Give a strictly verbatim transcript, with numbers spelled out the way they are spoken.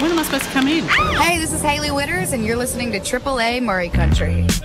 When am I supposed to come in? Hey, this is Haley Witters, and you're listening to Triple A Murray Country.